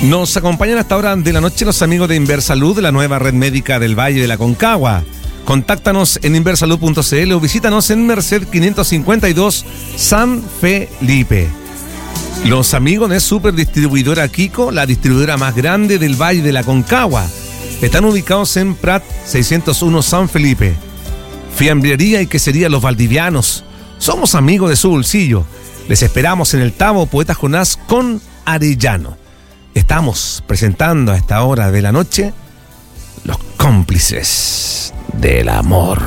Nos acompañan hasta ahora de la noche los amigos de Inversalud, la nueva red médica del Valle de la Concagua. Contáctanos en inversalud.cl o visítanos en Merced 552 San Felipe. Los amigos de Superdistribuidora Kiko, la distribuidora más grande del Valle de la Concagua. Están ubicados en Prat 601 San Felipe. Fiambrería y quesería Los Valdivianos. Somos amigos de su bolsillo. Les esperamos en el Tabo Poeta Jonás con Arellano. Estamos presentando a esta hora de la noche Los Cómplices del Amor.